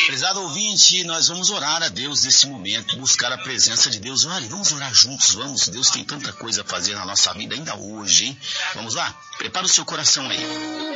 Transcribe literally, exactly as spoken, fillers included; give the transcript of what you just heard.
Prezado ouvinte, nós vamos orar a Deus nesse momento, buscar a presença de Deus. Olha, vamos orar juntos, vamos. Deus tem tanta coisa a fazer na nossa vida ainda hoje, hein? Vamos lá? Prepara o seu coração aí.